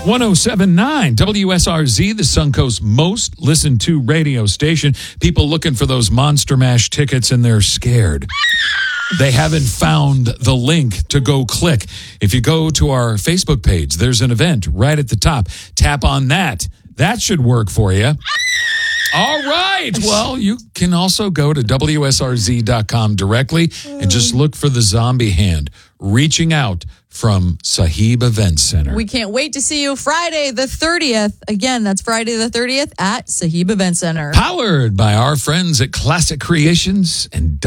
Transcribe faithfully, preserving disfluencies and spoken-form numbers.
one oh seven point nine W S R Z, the Suncoast's most listened to radio station. People looking for those Monster Mash tickets and they're scared. They haven't found the link to go click. If you go to our Facebook page, there's an event right at the top. Tap on that. That should work for you. All right. Well, you can also go to W S R Z dot com directly and just look for the zombie hand reaching out from Sahib Event Center. We can't wait to see you Friday the thirtieth. Again, that's Friday the thirtieth at Sahib Event Center. Powered by our friends at Classic Creations and